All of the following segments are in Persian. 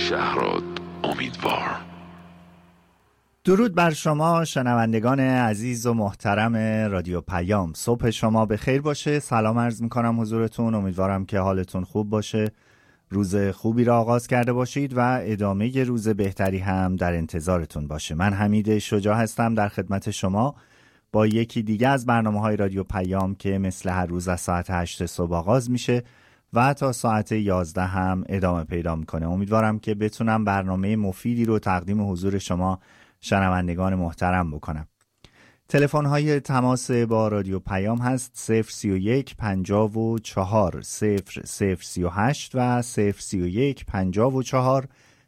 شهراد امیدوار. درود بر شما شنوندگان عزیز و محترم رادیو پیام. صبح شما به خیر باشه. سلام عرض میکنم حضورتون. امیدوارم که حالتون خوب باشه، روز خوبی را آغاز کرده باشید و ادامه روز بهتری هم در انتظارتون باشه. من حمید شجاع هستم در خدمت شما با یکی دیگه از برنامه‌های رادیو پیام که مثل هر روز از ساعت 8 صبح آغاز میشه و تا ساعت 11 هم ادامه پیدا میکنه. امیدوارم که بتونم برنامه مفیدی رو تقدیم حضور شما شنوندگان محترم بکنم. تلفن‌های تماس با رادیو پیام هست 031 54 0038 و 031 54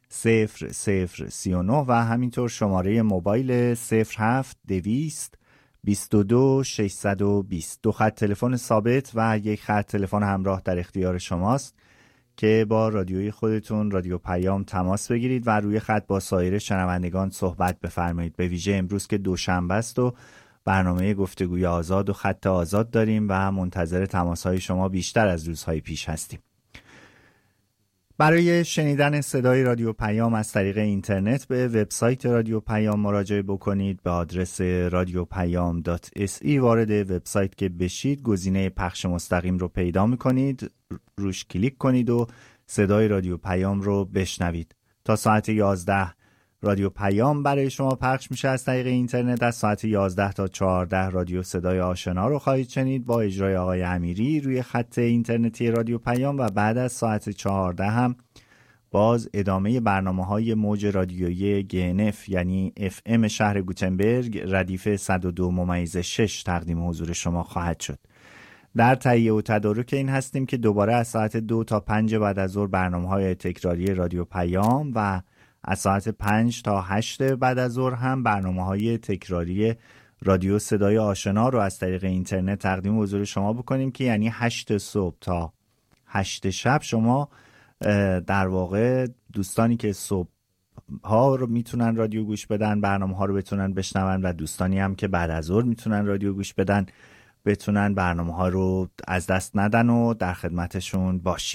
0039 و همینطور شماره موبایل 07 200 22 620. دو خط تلفن ثابت و یک خط تلفن همراه در اختیار شماست که با رادیوی خودتون رادیو پیام تماس بگیرید و روی خط با سایر شنوندگان صحبت بفرمایید. به ویژه امروز که دوشنبه است و برنامه گفتگوی آزاد و خط آزاد داریم و منتظر تماس‌های شما بیشتر از روزهای پیش هستیم. برای شنیدن صدای رادیو پیام از طریق اینترنت به وبسایت رادیو پیام مراجعه بکنید. به آدرس radiopayam.se وارد وبسایت که بشید گزینه پخش مستقیم رو پیدا می‌کنید، روش کلیک کنید و صدای رادیو پیام رو بشنوید. تا ساعت 11 رادیو پیام برای شما پخش میشه از طریق اینترنت. از ساعت 11 تا 14 رادیو صدای آشنا رو خواهید شنید با اجرای آقای امیری روی خط اینترنتی رادیو پیام و بعد از ساعت 14 هم باز ادامه برنامه‌های موج رادیویی GNF یعنی FM شهر گوتنبرگ ردیف 102.6 تقدیم حضور شما خواهد شد. در تهیه و تدارک این هستیم که دوباره از ساعت 2 تا 5 بعد از ظهر برنامه‌های تکراری رادیو پیام و از ساعت 5 تا 8 بعد از ظهر هم برنامه‌های تکراری رادیو صدای آشنا رو از طریق اینترنت تقدیم حضور شما بکنیم که یعنی 8 صبح تا 8 شب شما در واقع دوستانی که صبح ها رو میتونن رادیو گوش بدن برنامه‌ها رو بتونن بشنون و دوستانی هم که بعد از ظهر میتونن رادیو گوش بدن بتونن برنامه‌ها رو از دست ندن و در خدمتشون باشیم.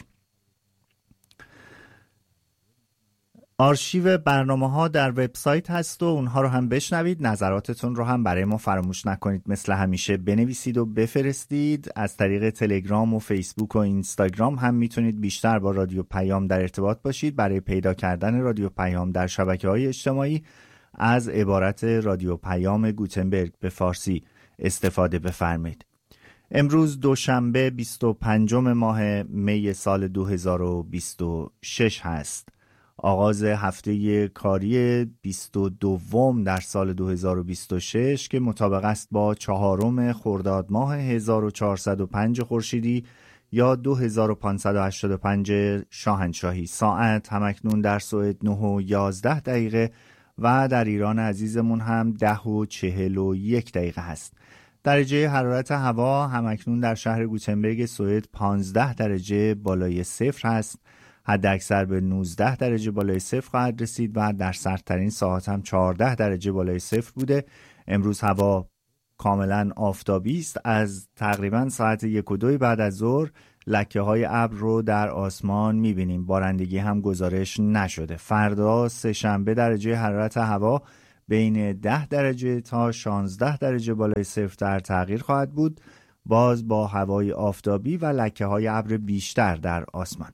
آرشیو برنامه‌ها در وبسایت هست و اونها رو هم بشنوید. نظراتتون رو هم برای ما فراموش نکنید. مثل همیشه بنویسید و بفرستید. از طریق تلگرام و فیسبوک و اینستاگرام هم میتونید بیشتر با رادیو پیام در ارتباط باشید. برای پیدا کردن رادیو پیام در شبکه‌های اجتماعی از عبارت رادیو پیام گوتنبرگ به فارسی استفاده بفرمایید. امروز دوشنبه 25 ماه می سال 2026 هست. آغاز هفته کاری 22 در سال 2026 که مطابق است با 4 خرداد ماه 1405 خورشیدی یا 2585 شاهنشاهی. ساعت همکنون در سوئد 9:11 و در ایران عزیزمون هم 10:41 هست. درجه حرارت هوا همکنون در شهر گوتنبرگ سوئد 15 درجه بالای صفر هست. حد اکثر به 19 درجه بالای صفر خواهد رسید و در سردترین ساعت هم 14 درجه بالای صفر بوده. امروز هوا کاملا آفتابی است. از تقریبا ساعت 1 و 2 بعد از ظهر لکه های ابر رو در آسمان میبینیم. بارندگی هم گزارش نشده. فردا سه‌شنبه درجه حرارت هوا بین 10 درجه تا 16 درجه بالای صفر در تغییر خواهد بود، باز با هوای آفتابی و لکه های ابر بیشتر در آسمان.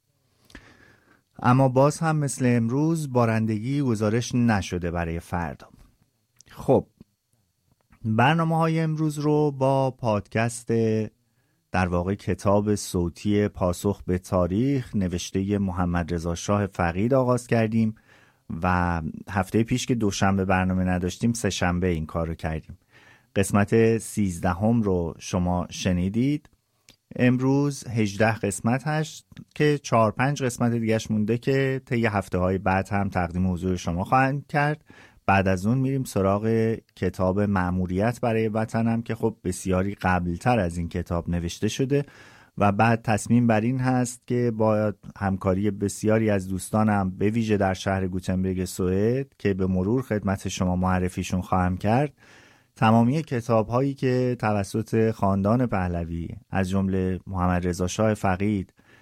اما باز هم مثل امروز بارندگی گزارش نشده برای فردا. خب برنامه‌های امروز رو با پادکست در واقع کتاب صوتی پاسخ به تاریخ نوشته محمد رضا شاه فقید آغاز کردیم و هفته پیش که دوشنبه برنامه نداشتیم سه شنبه این کار رو کردیم. قسمت 13 رو شما شنیدید. امروز 18 قسمت هست که 4-5 قسمت دیگهش مونده که طی هفته‌های بعد هم تقدیم حضور شما خواهند کرد. بعد از اون میریم سراغ کتاب مأموریت برای وطنم که خب بسیاری قبلتر از این کتاب نوشته شده و بعد تصمیم بر این هست که با همکاری بسیاری از دوستانم به ویژه در شهر گوتنبرگ سوئد که به مرور خدمت شما معرفیشون خواهم کرد، تمامی کتاب هایی که توسط خاندان پهلوی از جمله محمد رضا شاه فقید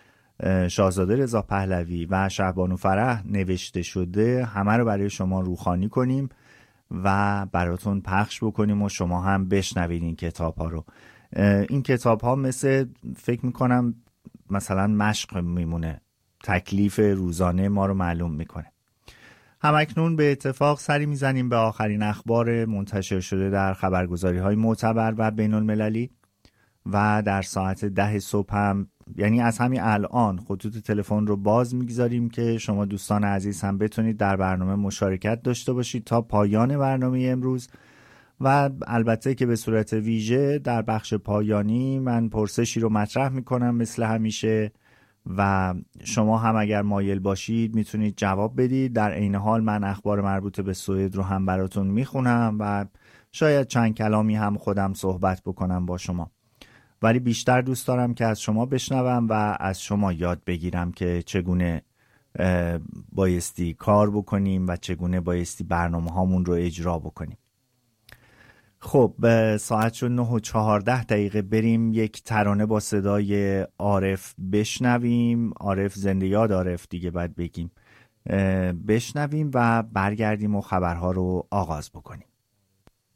شاهزاده رضا پهلوی و شهبانو فرح نوشته شده همه رو برای شما روخوانی کنیم و براتون پخش بکنیم و شما هم بشنوید این کتاب ها رو. این کتاب ها مثل فکر میکنم مثلا مشق میمونه، تکلیف روزانه ما رو معلوم میکنه. همکنون به اتفاق سری میزنیم به آخرین اخبار منتشر شده در خبرگزاری های معتبر و بین المللی و در ساعت 10 صبح هم، یعنی از همین الان، خطوط تلفن رو باز میگذاریم که شما دوستان عزیز هم بتونید در برنامه مشارکت داشته باشید تا پایان برنامه امروز. و البته که به صورت ویژه در بخش پایانی من پرسشی رو مطرح میکنم مثل همیشه و شما هم اگر مایل باشید میتونید جواب بدید. در عین حال من اخبار مربوط به سوئد رو هم براتون میخونم و شاید چند کلامی هم خودم صحبت بکنم با شما، ولی بیشتر دوست دارم که از شما بشنوم و از شما یاد بگیرم که چگونه بایستی کار بکنیم و چگونه بایستی برنامه هامون رو اجرا بکنیم. خب ساعت شد 9:14 بریم یک ترانه با صدای عارف بشنویم. عارف، زنده یاد عارف دیگه باید بگیم، بشنویم و برگردیم و خبرها رو آغاز بکنیم.